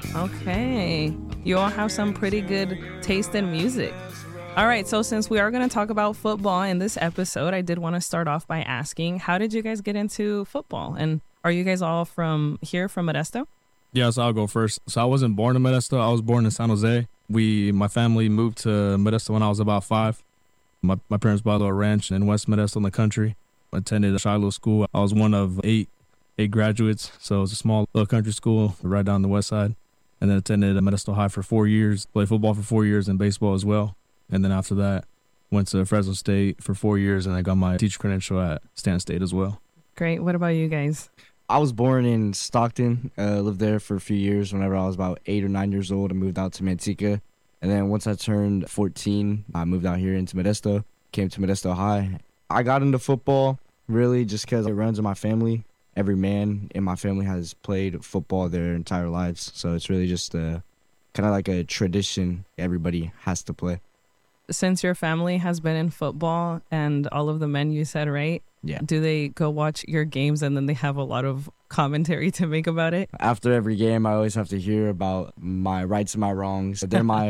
Okay. You all have some pretty good taste in music. All right, so since we are going to talk about football in this episode, I did want to start off by asking, how did you guys get into football? And are you guys all from here, from Modesto? Yeah, so I'll go first. So I wasn't born in Modesto. I was born in San Jose. My family moved to Modesto when I was about 5. My parents bought a ranch in West Modesto in the country. I attended a Shiloh school. I was one of eight graduates, so it was a small little country school right down the west side. And then attended Modesto High for 4 years, played football for 4 years and baseball as well. And then after that, went to Fresno State for 4 years, and I got my teacher credential at Stanton State as well. Great. What about you guys? I was born in Stockton, lived there for a few years. Whenever I was about 8 or 9 years old, I moved out to Manteca. And then once I turned 14, I moved out here into Modesto, came to Modesto High. I got into football really just because it runs in my family. Every man in my family has played football their entire lives. So it's really just kind of like a tradition everybody has to play. Since your family has been in football and all of the men you said, right? Yeah. Do they go watch your games and then they have a lot of commentary to make about it? After every game, I always have to hear about my rights and my wrongs.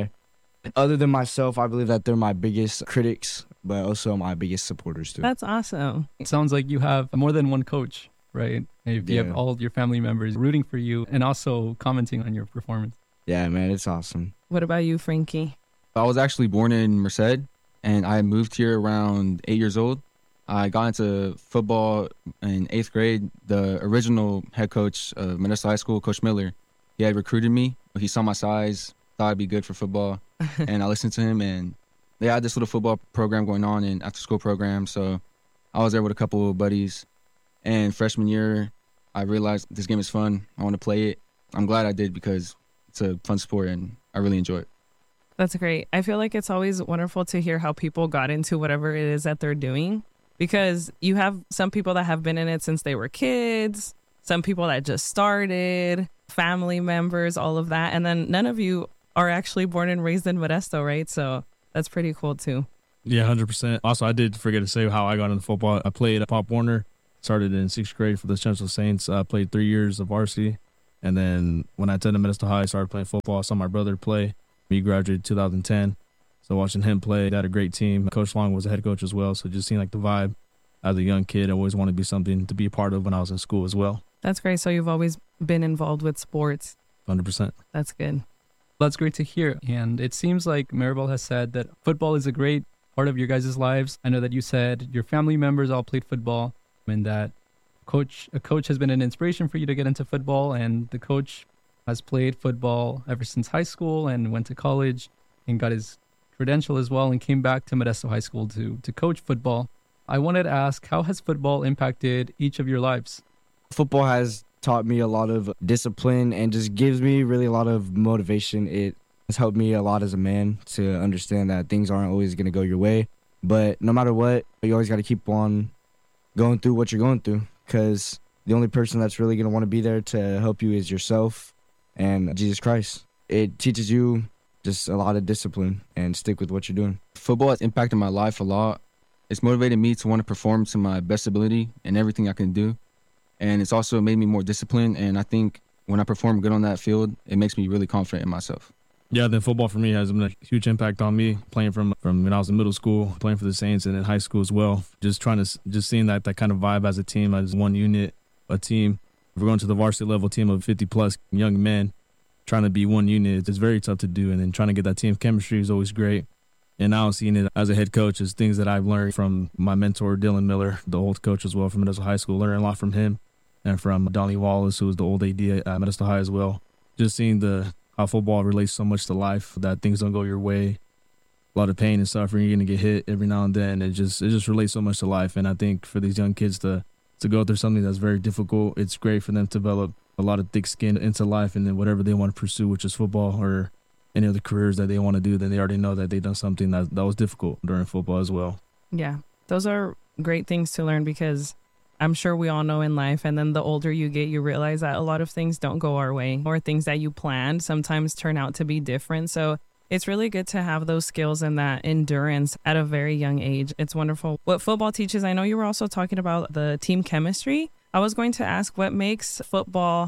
Other than myself, I believe that they're my biggest critics, but also my biggest supporters too. That's awesome. It sounds like you have more than one coach, right? If you have all your family members rooting for you and also commenting on your performance. Yeah, man, it's awesome. What about you, Frankie? I was actually born in Merced, and I moved here around 8 years old. I got into football in 8th grade. The original head coach of Modesto High School, Coach Miller, he had recruited me. He saw my size, thought I'd be good for football, and I listened to him, and they had this little football program going on, an after-school program, so I was there with a couple of buddies. And freshman year, I realized this game is fun. I want to play it. I'm glad I did because it's a fun sport, and I really enjoy it. That's great. I feel like it's always wonderful to hear how people got into whatever it is that they're doing, because you have some people that have been in it since they were kids, some people that just started, family members, all of that. And then none of you are actually born and raised in Modesto, right? So that's pretty cool too. Yeah, 100%. Also, I did forget to say how I got into football. I played at Pop Warner, started in 6th grade for the Central Saints. I played 3 years of varsity. And then when I attended Modesto High, I started playing football. I saw my brother play. He graduated 2010. So watching him play, they had a great team. Coach Long was a head coach as well. So just seeing like the vibe as a young kid, I always wanted to be something to be a part of when I was in school as well. That's great. So you've always been involved with sports. 100%. That's good. That's great to hear. And it seems like Maribel has said that football is a great part of your guys' lives. I know that you said your family members all played football and that a coach has been an inspiration for you to get into football, and the coach has played football ever since high school and went to college and got his credential as well and came back to Modesto High School to coach football. I wanted to ask, how has football impacted each of your lives? Football has taught me a lot of discipline and just gives me really a lot of motivation. It has helped me a lot as a man to understand that things aren't always going to go your way. But no matter what, you always got to keep on going through what you're going through, because the only person that's really going to want to be there to help you is yourself and Jesus Christ. It teaches you just a lot of discipline and stick with what you're doing. Football has impacted my life a lot. It's motivated me to want to perform to my best ability in everything I can do. And it's also made me more disciplined. And I think when I perform good on that field, it makes me really confident in myself. Yeah, then football for me has been a huge impact on me, playing from when I was in middle school, playing for the Saints, and in high school as well. Just seeing that kind of vibe as a team, as one unit, a team. If we're going to the varsity level team of 50-plus young men, trying to be one unit, it's very tough to do. And then trying to get that team chemistry is always great. And now seeing it as a head coach is things that I've learned from my mentor, Dylan Miller, the old coach as well from Modesto High School, learning a lot from him, and from Donnie Wallace, who was the old AD at Modesto High as well. Just seeing how football relates so much to life, that things don't go your way. A lot of pain and suffering, you're going to get hit every now and then. It just relates so much to life. And I think for these young kids to go through something that's very difficult, it's great for them to develop a lot of thick skin into life, and then whatever they want to pursue, which is football or any other careers that they want to do, then they already know that they've done something that was difficult during football as well. Yeah, those are great things to learn, because I'm sure we all know in life, and then the older you get, you realize that a lot of things don't go our way, or things that you planned sometimes turn out to be different. So it's really good to have those skills and that endurance at a very young age. It's wonderful. What football teaches, I know you were also talking about the team chemistry. I was going to ask, what makes football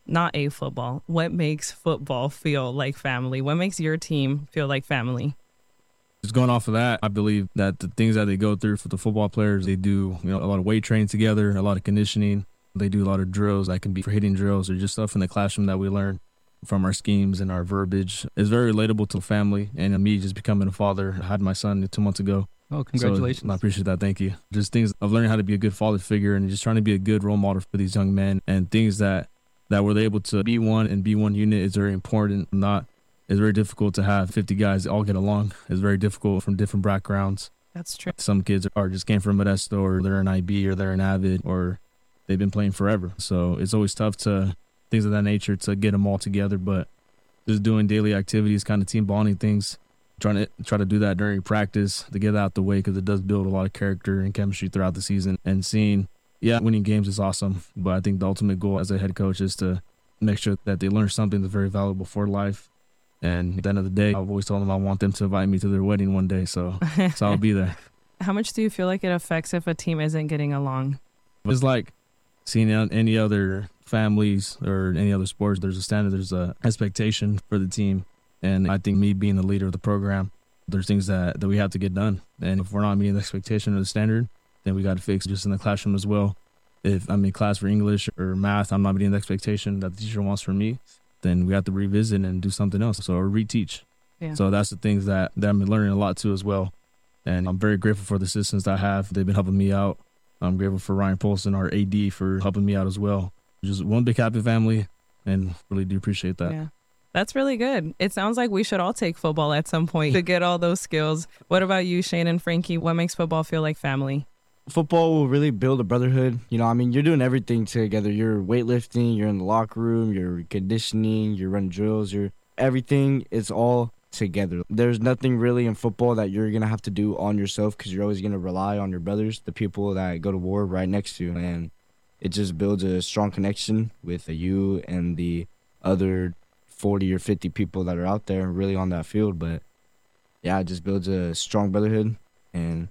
not a football, what makes football feel like family? What makes your team feel like family? Just going off of that, I believe that the things that they go through for the football players, they do, a lot of weight training together, a lot of conditioning. They do a lot of drills that can be for hitting drills or just stuff in the classroom that we learn from our schemes and our verbiage. It's very relatable to family, and me just becoming a father. I had my son 2 months ago. Oh, congratulations. So I appreciate that. Thank you. Just things of learning how to be a good father figure and just trying to be a good role model for these young men, and things that were able to be one and be one unit is very important. It's very difficult to have 50 guys that all get along. It's very difficult from different backgrounds. That's true. Some kids are just came from Modesto, or they're an IB, or they're an Avid, or they've been playing forever. So it's always tough to things of that nature to get them all together. But just doing daily activities, kind of team bonding things, try to do that during practice to get out the way, because it does build a lot of character and chemistry throughout the season. And seeing, winning games is awesome. But I think the ultimate goal as a head coach is to make sure that they learn something that's very valuable for life. And at the end of the day, I've always told them I want them to invite me to their wedding one day. So I'll be there. How much do you feel like it affects if a team isn't getting along? It's like seeing any other families or any other sports. There's a standard, there's a expectation for the team. And I think me being the leader of the program, there's things that we have to get done. And if we're not meeting the expectation or the standard, then we got to fix just in the classroom as well. If I'm in class for English or math, I'm not meeting the expectation that the teacher wants from me, then we have to revisit and do something else. Or reteach. Yeah. So that's the things that I'm learning a lot too as well. And I'm very grateful for the assistants I have. They've been helping me out. I'm grateful for Ryan Polson, our AD, for helping me out as well. Just one big happy family, and really do appreciate that. Yeah. That's really good. It sounds like we should all take football at some point to get all those skills. What about you, Shane and Frankie? What makes football feel like family? Football will really build a brotherhood. You're doing everything together. You're weightlifting, you're in the locker room, you're conditioning, you're running drills, everything is all together. There's nothing really in football that you're going to have to do on yourself, because you're always going to rely on your brothers, the people that go to war right next to you. And it just builds a strong connection with you and the other 40 or 50 people that are out there really on that field. But yeah, it just builds a strong brotherhood. And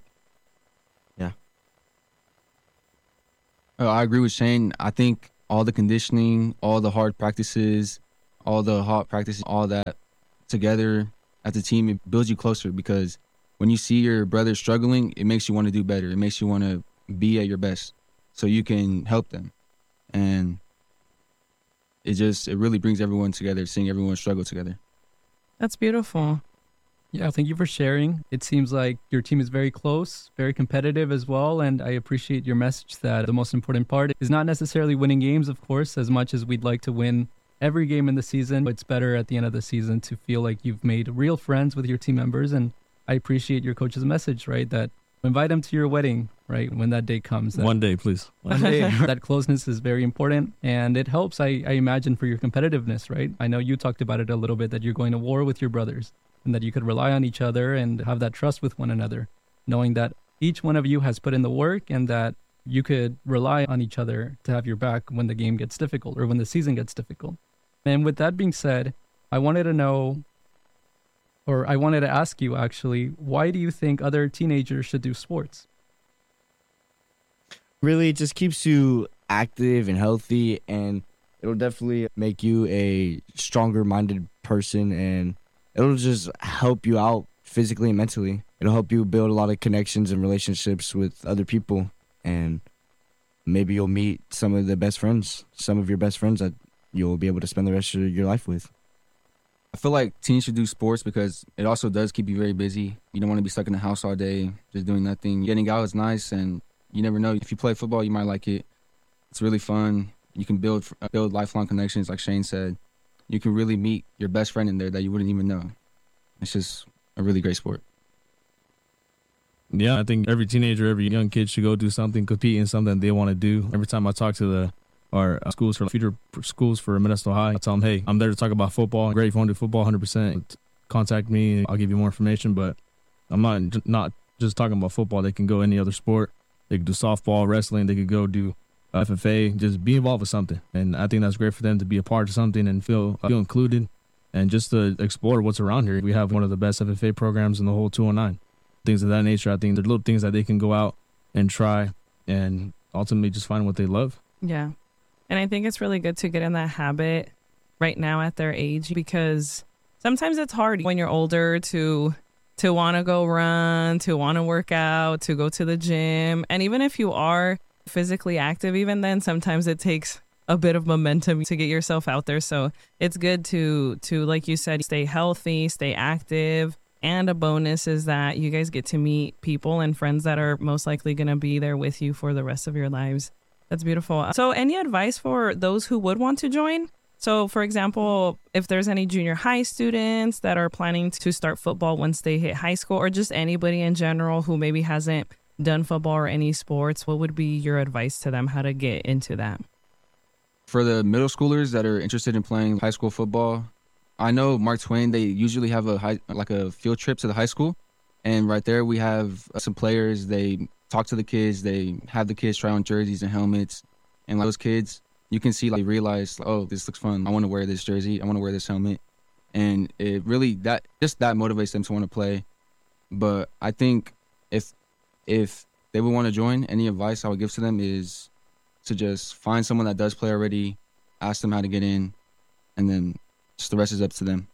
yeah. Oh, I agree with Shane. I think all the conditioning, all the hard practices, all the hot practices, all that together as a team, it builds you closer, because when you see your brother struggling, it makes you want to do better. It makes you want to be at your best so you can help them. And it really brings everyone together, seeing everyone struggle together. That's beautiful. Yeah, thank you for sharing. It seems like your team is very close, very competitive as well, and I appreciate your message that the most important part is not necessarily winning games, of course, as much as we'd like to win every game in the season. It's better at the end of the season to feel like you've made real friends with your team members, and I appreciate your coach's message, right, that invite them to your wedding, right, when that day comes. One day, please. One day. That closeness is very important, and it helps, I imagine, for your competitiveness, right? I know you talked about it a little bit, that you're going to war with your brothers, and that you could rely on each other and have that trust with one another, knowing that each one of you has put in the work and that you could rely on each other to have your back when the game gets difficult or when the season gets difficult. And with that being said, I wanted to ask you, actually, why do you think other teenagers should do sports? Really, it just keeps you active and healthy, and it'll definitely make you a stronger-minded person, and it'll just help you out physically and mentally. It'll help you build a lot of connections and relationships with other people, and maybe you'll meet some of your best friends that you'll be able to spend the rest of your life with. I feel like teens should do sports because it also does keep you very busy. You don't want to be stuck in the house all day, just doing nothing. Getting out is nice, and you never know. If you play football, you might like it. It's really fun. You can build lifelong connections, like Shane said. You can really meet your best friend in there that you wouldn't even know. It's just a really great sport. Yeah, I think every teenager, every young kid should go do something, compete in something they want to do. Every time I talk to our schools for future schools for Modesto High, I tell them, hey, I'm there to talk about football. Great, if you want to do football, 100%. Contact me and I'll give you more information. But I'm not just talking about football. They can go any other sport. They could do softball, wrestling. They could go do FFA. Just be involved with something. And I think that's great for them to be a part of something and feel included and just to explore what's around here. We have one of the best FFA programs in the whole 209. Things of that nature. I think they're little things that they can go out and try and ultimately just find what they love. Yeah. And I think it's really good to get in that habit right now at their age, because sometimes it's hard when you're older to want to go run, to want to work out, to go to the gym. And even if you are physically active, even then, sometimes it takes a bit of momentum to get yourself out there. So it's good to like you said, stay healthy, stay active. And a bonus is that you guys get to meet people and friends that are most likely going to be there with you for the rest of your lives. That's beautiful. So any advice for those who would want to join? So, for example, if there's any junior high students that are planning to start football once they hit high school, or just anybody in general who maybe hasn't done football or any sports, what would be your advice to them how to get into that? For the middle schoolers that are interested in playing high school football, I know Mark Twain, they usually have a field trip to the high school. And right there we have some players. They talk to the kids. They have the kids try on jerseys and helmets. And those kids, you can see, like, realize, oh, this looks fun. I want to wear this jersey. I want to wear this helmet. And it really, that motivates them to want to play. But I think if they would want to join, any advice I would give to them is to just find someone that does play already, ask them how to get in, and then just the rest is up to them.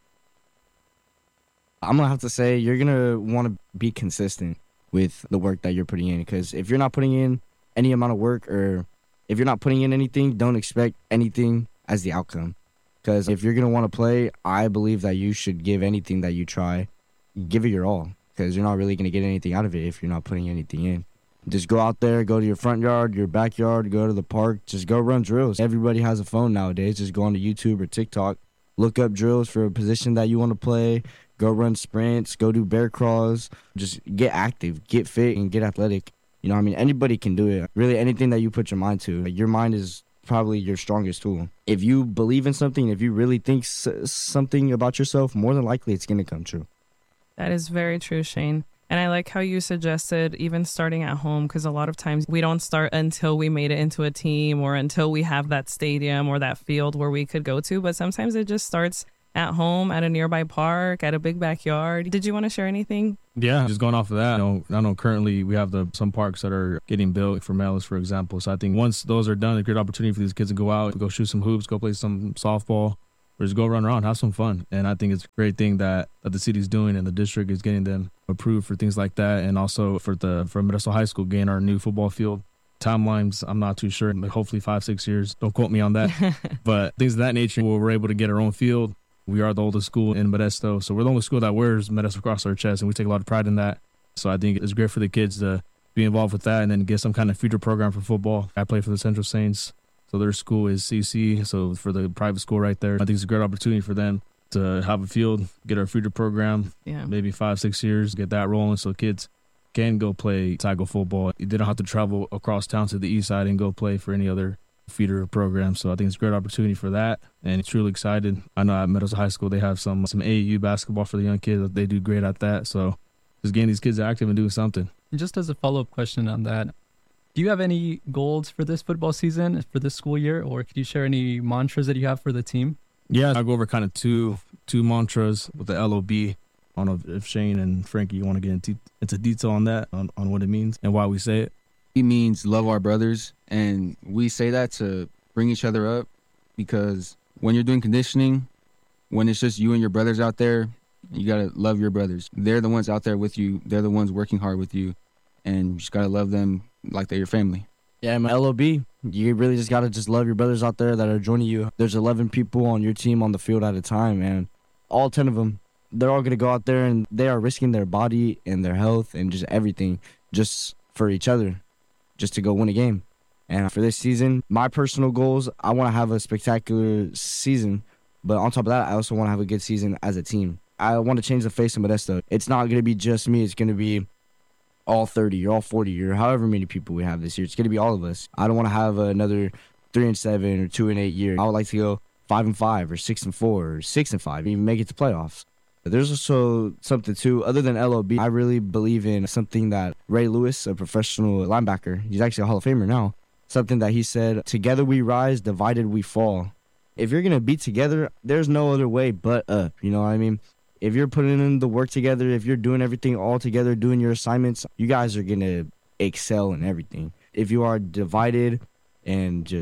I'm going to have to say you're going to want to be consistent with the work that you're putting in, because if you're not putting in any amount of work, or if you're not putting in anything, don't expect anything as the outcome. Because if you're going to want to play, I believe that you should give anything that you try, give it your all, because you're not really going to get anything out of it if you're not putting anything in. Just go out there, go to your front yard, your backyard, go to the park, just go run drills. Everybody has a phone nowadays. Just go onto YouTube or TikTok, look up drills for a position that you want to play, go run sprints, go do bear crawls. Just get active, get fit, and get athletic. You know what I mean? Anybody can do it. Really, anything that you put your mind to. Your mind is probably your strongest tool. If you believe in something, if you really think something about yourself, more than likely it's going to come true. That is very true, Shane. And I like how you suggested even starting at home, because a lot of times we don't start until we made it into a team or until we have that stadium or that field where we could go to. But sometimes it just starts at home, at a nearby park, at a big backyard. Did you want to share anything? Yeah, just going off of that, I know currently we have some parks that are getting built for males, for example. So I think once those are done, a great opportunity for these kids to go out, go shoot some hoops, go play some softball, or just go run around, have some fun. And I think it's a great thing that the city's doing, and the district is getting them approved for things like that. And also for Modesto High School, getting our new football field. Timelines, I'm not too sure. Hopefully 5-6 years. Don't quote me on that. But things of that nature, where we're able to get our own field. We are the oldest school in Modesto. So we're the only school that wears Modesto across our chest, and we take a lot of pride in that. So I think it's great for the kids to be involved with that and then get some kind of future program for football. I play for the Central Saints. So their school is CC. So for the private school right there, I think it's a great opportunity for them to have a field, get our future program, maybe 5-6 years, get that rolling so kids can go play tackle football. They don't have to travel across town to the east side and go play for any other feeder program. So I think it's a great opportunity for that, and it's really excited. I know at Modesto High School they have some AAU basketball for the young kids. They do great at that. So just getting these kids active and doing something. And just as a follow-up question on that, do you have any goals for this football season, for this school year, or could you share any mantras that you have for the team? Yeah, I'll go over kind of two mantras with the LOB. I don't know if Shane and Frankie, you want to get into detail on that, on what it means and why we say it. It means love our brothers, and we say that to bring each other up, because when you're doing conditioning, when it's just you and your brothers out there, you got to love your brothers. They're the ones out there with you. They're the ones working hard with you, and you just got to love them like they're your family. Yeah, my LOB, you really just got to just love your brothers out there that are joining you. There's 11 people on your team on the field at a time, and all 10 of them, they're all going to go out there, and they are risking their body and their health and just everything just for each other, just to go win a game. And for this season, my personal goals, I want to have a spectacular season, but on top of that, I also want to have a good season as a team. I want to change the face of Modesto. It's not going to be just me. It's going to be all 30 or all 40 or however many people we have this year. It's going to be all of us. I don't want to have another 3-7 or 2-8 year. I would like to go 5-5 or 6-4 or 6-5, even make it to playoffs. There's also something too, other than LOB, I really believe in something that Ray Lewis, a professional linebacker, he's actually a Hall of Famer now, something that he said, together we rise, divided we fall. If you're going to be together, there's no other way but up, you know what I mean? If you're putting in the work together, if you're doing everything all together, doing your assignments, you guys are going to excel in everything. If you are divided and just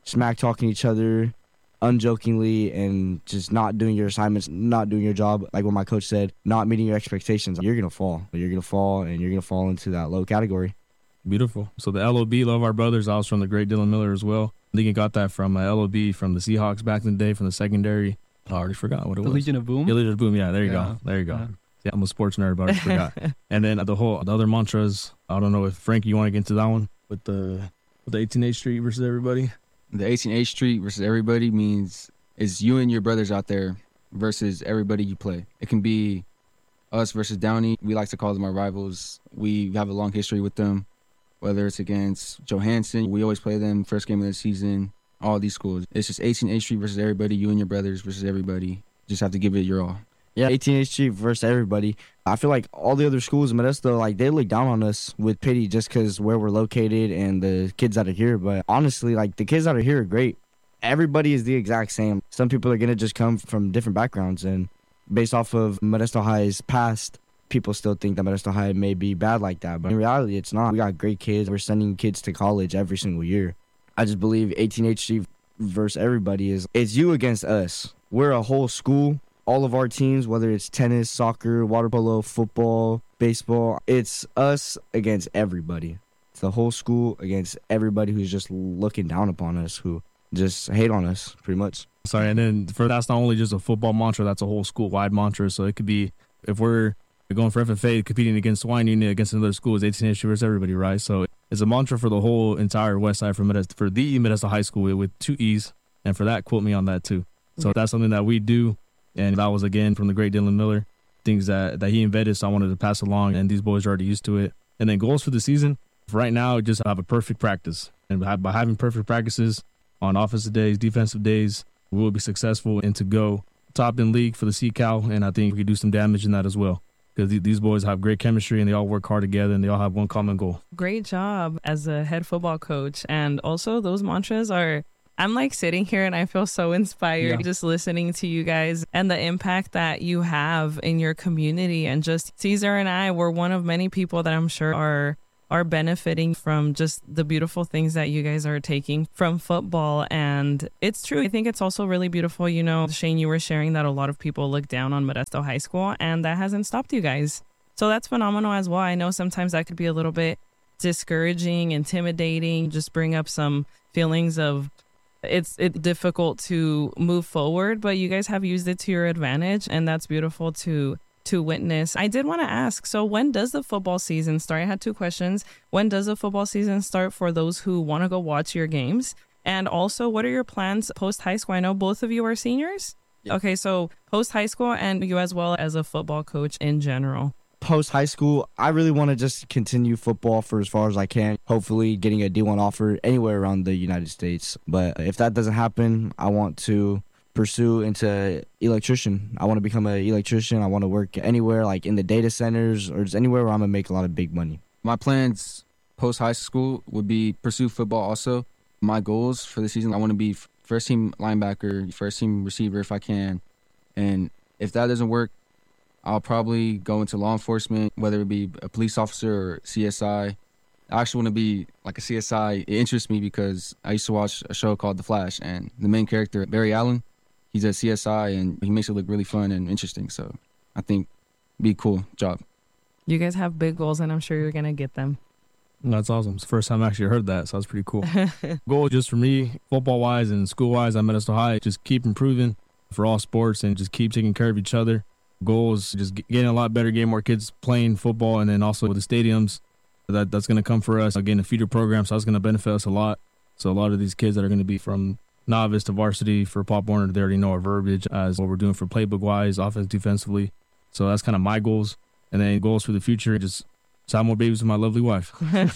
smack talking each other unjokingly and just not doing your assignments, not doing your job, like what my coach said, not meeting your expectations, you're going to fall. You're going to fall, and you're going to fall into that low category. Beautiful. So the LOB, Love Our Brothers, I was from the great Dylan Miller as well. I think he got that from LOB, from the Seahawks back in the day, from the secondary. I already forgot what it was. The Legion of Boom? Yeah, Legion of Boom. Yeah, there you Yeah. go. There you go. Yeah. Yeah, I'm a sports nerd, but I forgot. And then the other mantras, I don't know if, Frankie, you want to get into that one? With the 18th Street versus everybody? The 18th Street versus everybody means it's you and your brothers out there versus everybody you play. It can be us versus Downey. We like to call them our rivals. We have a long history with them, whether it's against Johansson. We always play them first game of the season, all these schools. It's just 18th Street versus everybody, you and your brothers versus everybody. Just have to give it your all. Yeah, 18th Street versus everybody. I feel like all the other schools in Modesto, like, they look down on us with pity just because where we're located and the kids that are here. But honestly, like, the kids that are here are great. Everybody is the exact same. Some people are going to just come from different backgrounds. And based off of Modesto High's past, people still think that Modesto High may be bad like that. But in reality, it's not. We got great kids. We're sending kids to college every single year. I just believe 18th Street versus everybody it's you against us. We're a whole school. All of our teams, whether it's tennis, soccer, water polo, football, baseball, it's us against everybody. It's the whole school against everybody who's just looking down upon us, who just hate on us, pretty much. Sorry, and then that's not only just a football mantra, that's a whole school-wide mantra. So it could be, if we're going for FFA, competing against Swine Unit, against another school, it's 18th Street versus everybody, right? So it's a mantra for the whole entire West Side, for the Modesto High School with 2 E's. And for that, quote me on that too. So that's something that we do. And that was, again, from the great Dylan Miller, things that he invented, so I wanted to pass along, and these boys are already used to it. And then goals for the season, for right now, just have a perfect practice. And by having perfect practices on offensive days, defensive days, we will be successful and to go top in league for the CCAL, and I think we could do some damage in that as well. Because these boys have great chemistry, and they all work hard together, and they all have one common goal. Great job as a head football coach. And also those mantras are, I'm like sitting here and I feel so inspired just listening to you guys and the impact that you have in your community. And just Caesar and I were one of many people that I'm sure are benefiting from just the beautiful things that you guys are taking from football. And it's true. I think it's also really beautiful. You know, Shane, you were sharing that a lot of people look down on Modesto High School, and that hasn't stopped you guys. So that's phenomenal as well. I know sometimes that could be a little bit discouraging, intimidating, just bring up some feelings of it's difficult to move forward, but you guys have used it to your advantage, and that's beautiful to witness. I did want to ask, so when does the football season start? I had 2 questions. When does the football season start for those who want to go watch your games? And also, what are your plans post-high school? I know both of you are seniors. Yeah. Okay, so post-high school and you as well as a football coach in general. Post-high school, I really want to just continue football for as far as I can, hopefully getting a D1 offer anywhere around the United States. But if that doesn't happen, I want to pursue into electrician. I want to become an electrician. I want to work anywhere, like in the data centers or just anywhere where I'm going to make a lot of big money. My plans post-high school would be pursue football also. My goals for the season, I want to be first-team linebacker, first-team receiver if I can. And if that doesn't work, I'll probably go into law enforcement, whether it be a police officer or CSI. I actually want to be like a CSI. It interests me because I used to watch a show called The Flash, and the main character, Barry Allen, he's a CSI, and he makes it look really fun and interesting. So I think it'd be a cool job. You guys have big goals, and I'm sure you're going to get them. That's awesome. It's the first time I actually heard that, so that's pretty cool. Goal just for me, football-wise and school-wise, at Modesto High, just keep improving for all sports and just keep taking care of each other. Goal is just getting a lot better, getting more kids playing football, and then also with the stadiums, that's going to come for us. Again, a feeder program, so that's going to benefit us a lot. So a lot of these kids that are going to be from novice to varsity for Pop Warner, they already know our verbiage as what we're doing for playbook-wise, offense, defensively. So that's kind of my goals. And then goals for the future, just have more babies with my lovely wife.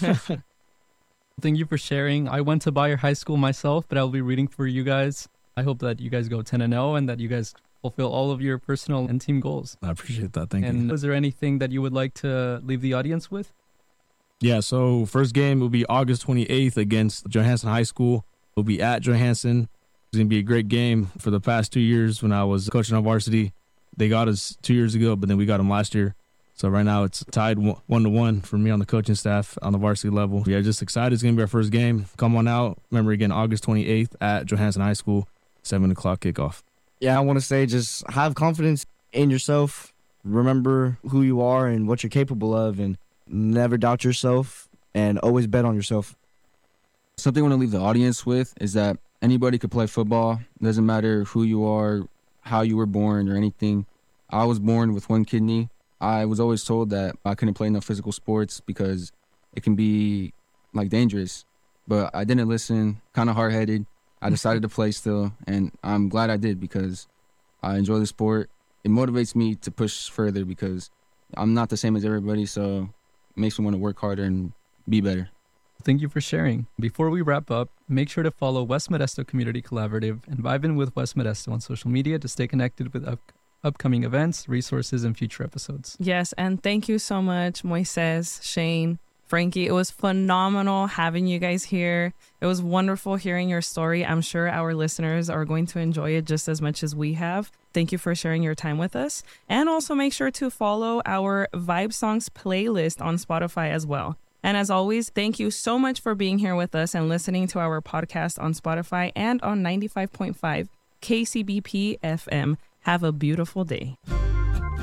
Thank you for sharing. I went to Bayer High School myself, but I'll be reading for you guys. I hope that you guys go 10-0 and that you guys fulfill all of your personal and team goals. I appreciate that. Thank you. And is there anything that you would like to leave the audience with? Yeah, so first game will be August 28th against Johansson High School. We'll be at Johansson. It's going to be a great game. For the past 2 years when I was coaching on varsity, they got us 2 years ago, but then we got them last year. So right now it's tied 1-1 for me on the coaching staff on the varsity level. Yeah, just excited. It's going to be our first game. Come on out. Remember, again, August 28th at Johansen High School, 7 o'clock kickoff. Yeah, I want to say just have confidence in yourself. Remember who you are and what you're capable of, and never doubt yourself, and always bet on yourself. Something I want to leave the audience with is that anybody could play football. It doesn't matter who you are, how you were born, or anything. I was born with one kidney. I was always told that I couldn't play enough physical sports because it can be dangerous. But I didn't listen, kind of hard-headed. I decided to play still, and I'm glad I did because I enjoy the sport. It motivates me to push further because I'm not the same as everybody, so it makes me want to work harder and be better. Thank you for sharing. Before we wrap up, make sure to follow West Modesto Community Collaborative and vibe in with West Modesto on social media to stay connected with upcoming events, resources, and future episodes. Yes, and thank you so much, Moises, Shane, Frankie. It was phenomenal having you guys here. It was wonderful hearing your story. I'm sure our listeners are going to enjoy it just as much as we have. Thank you for sharing your time with us. And also make sure to follow our Vibe Songs playlist on Spotify as well. And as always, thank you so much for being here with us and listening to our podcast on Spotify and on 95.5 KCBP FM. Have a beautiful day.